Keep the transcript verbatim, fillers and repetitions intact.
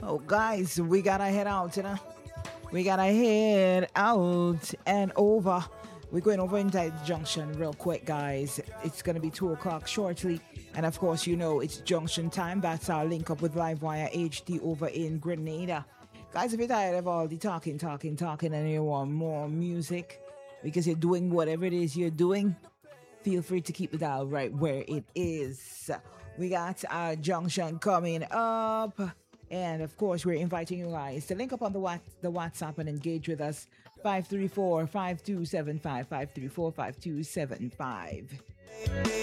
Oh, guys, we gotta head out, you know. We gotta head out and over. We're going over into Junction real quick, guys. It's gonna be two o'clock shortly, and of course, you know it's Junction time. That's our link up with Livewire H D over in Grenada, guys. If you're tired of all the talking, talking, talking, and you want more music because you're doing whatever it is you're doing, feel free to keep the dial right where it is. We got our Junction coming up. And of course, we're inviting you guys to link up on the what, the WhatsApp and engage with us. five three four, five two seven five, five three four, five two seven five.